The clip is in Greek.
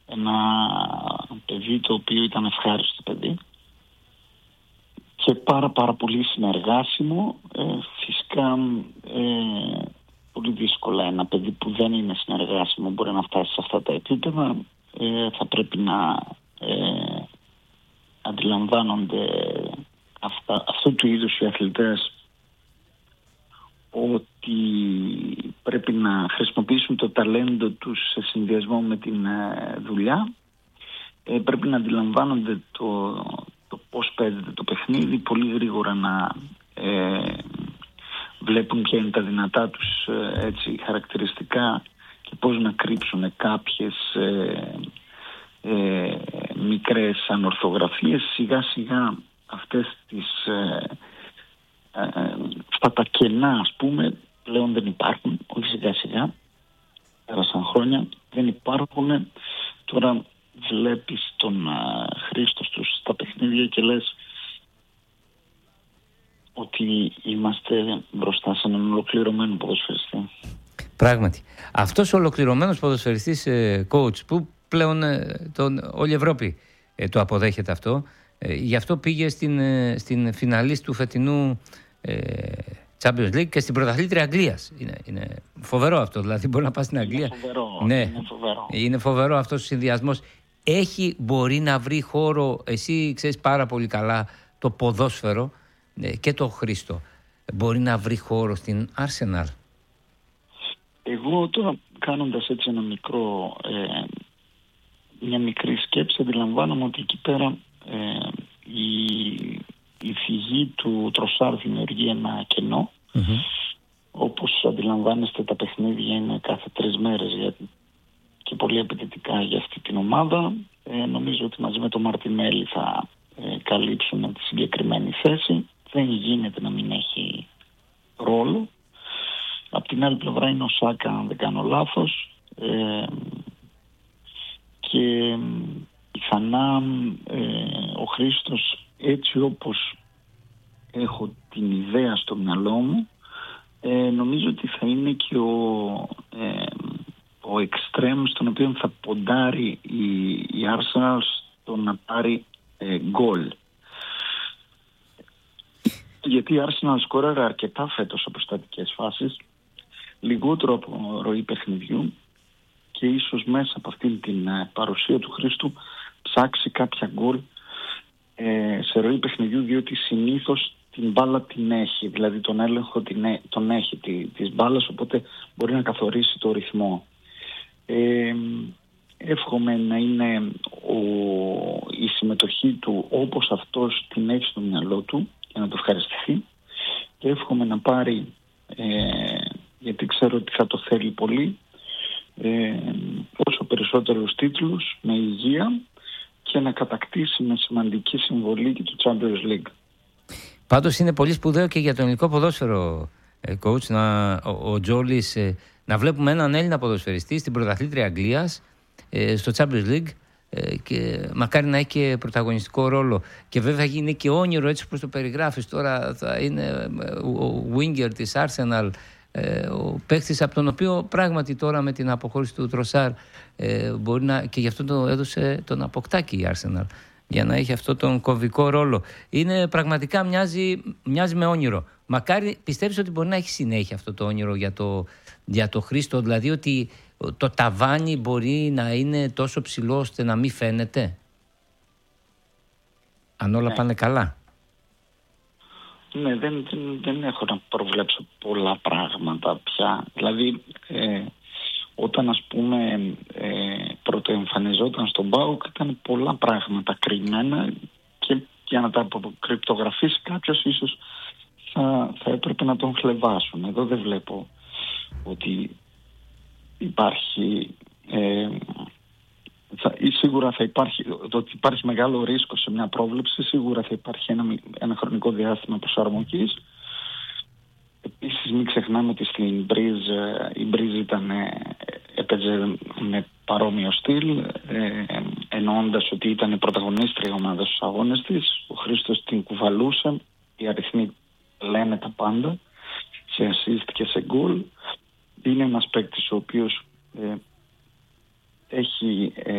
ένα παιδί το οποίο ήταν ευχάριστο παιδί και πάρα πολύ συνεργάσιμο. Φυσικά πολύ δύσκολα ένα παιδί που δεν είναι συνεργάσιμο μπορεί να φτάσει σε αυτά τα επίπεδα. Θα πρέπει να αντιλαμβάνονται αυτού του είδους οι αθλητές ότι πρέπει να χρησιμοποιήσουν το ταλέντο τους σε συνδυασμό με την δουλειά. Πρέπει να αντιλαμβάνονται το πώς παίζεται το παιχνίδι, πολύ γρήγορα να βλέπουν ποια είναι τα δυνατά τους χαρακτηριστικά και πώς να κρύψουν κάποιες μικρές ανορθογραφίες. Σιγά σιγά αυτές αυτά τα κενά, ας πούμε, πλέον δεν υπάρχουν. Όχι σιγά σιγά, πέρασαν χρόνια, δεν υπάρχουν. Τώρα βλέπεις τον Χρήστο στα παιχνίδια και λες ότι είμαστε μπροστά σε έναν ολοκληρωμένο ποδοσφαιριστή. Πράγματι. Αυτός ο ολοκληρωμένος ποδοσφαιριστής, coach, που πλέον όλη η Ευρώπη το αποδέχεται αυτό, γι' αυτό πήγε στην φιναλίστ του φετινού Champions League και στην πρωταθλήτρια Αγγλίας. Είναι φοβερό αυτό, δηλαδή μπορεί να πας στην Αγγλία. Είναι φοβερό. Είναι φοβερό αυτός ο συνδυασμός. Μπορεί να βρει χώρο, εσύ ξέρεις πάρα πολύ καλά το ποδόσφαιρο και το Χρήστο. Μπορεί να βρει χώρο στην Arsenal? Εγώ τώρα, κάνοντας έτσι μια μικρή σκέψη, αντιλαμβάνομαι ότι εκεί πέρα η φυγή του Τροσάρ δημιουργεί ένα κενό. Όπως αντιλαμβάνεστε, τα παιχνίδια είναι κάθε 3 μέρες και πολύ απαιτητικά για αυτή την ομάδα. Νομίζω ότι μαζί με τον Μαρτινέλη θα καλύψουν τη συγκεκριμένη θέση. Δεν γίνεται να μην έχει ρόλο. Απ' την άλλη πλευρά είναι ο Σάκα, αν δεν κάνω λάθος, και πιθανά ο Χρήστος, έτσι όπως έχω την ιδέα στο μυαλό μου, νομίζω ότι θα είναι και ο εξτρέμ στον οποίο θα ποντάρει η Arsenal στο να πάρει γκολ. Γιατί η Arsenal σκόραρε αρκετά φέτος από στατικές φάσεις, λιγότερο από ροή παιχνιδιού, και ίσως μέσα από αυτήν την παρουσία του Χρήστου ψάξει κάποια γκολ σε ροή παιχνιδιού, διότι συνήθως την μπάλα την έχει, δηλαδή τον έλεγχο τον έχει της μπάλας, οπότε μπορεί να καθορίσει το ρυθμό. Εύχομαι να είναι η συμμετοχή του όπως αυτός την έχει στο μυαλό του και να το ευχαριστηθεί, και εύχομαι να πάρει, γιατί ξέρω ότι θα το θέλει πολύ, όσο περισσότερους τίτλους με υγεία και να κατακτήσει με σημαντική συμβολή και το Champions League. Πάντως είναι πολύ σπουδαίο και για το ελληνικό ποδόσφαιρο, coach, ο Τζόλης, να βλέπουμε έναν Έλληνα ποδοσφαιριστή στην πρωταθλήτρια Αγγλίας, στο Champions League, και μακάρι να έχει και πρωταγωνιστικό ρόλο. Και βέβαια είναι και όνειρο, έτσι όπως το περιγράφεις τώρα, θα είναι ο winger της Arsenal, ο παίκτης από τον οποίο πράγματι τώρα με την αποχώρηση του Τροσάρ μπορεί να, και γι' αυτό το έδωσε τον αποκτάκι η Arsenal, για να έχει αυτό τον κομβικό ρόλο. Είναι πραγματικά μοιάζει με όνειρο. Μακάρι, πιστεύεις ότι μπορεί να έχει συνέχεια αυτό το όνειρο για το Χρήστο, δηλαδή ότι το ταβάνι μπορεί να είναι τόσο ψηλό ώστε να μην φαίνεται, αν όλα πάνε καλά? Ναι, δεν έχω να προβλέψω πολλά πράγματα πια. Δηλαδή, όταν ας πούμε πρωτοεμφανιζόταν στον ΠΑΟΚ, ήταν πολλά πράγματα κρυμμένα και για να τα κρυπτογραφήσει κάποιος ίσως θα έπρεπε να τον χλεβάσουν. Εδώ δεν βλέπω ότι υπάρχει σίγουρα θα υπάρχει, ότι υπάρχει μεγάλο ρίσκο σε μια πρόβλεψη. Σίγουρα θα υπάρχει ένα χρονικό διάστημα προσαρμογής. Επίσης μην ξεχνάμε ότι στην Μπρίζ η Μπρίζ έπαιζε με παρόμοιο στυλ, εννοώντας ότι ήταν πρωταγωνίστρια ομάδα στους αγώνες της. Ο Χρήστος την κουβαλούσε, οι αριθμοί λένε τα πάντα, σε assist και σε goal. Είναι ένας παίκτης ο οποίος έχει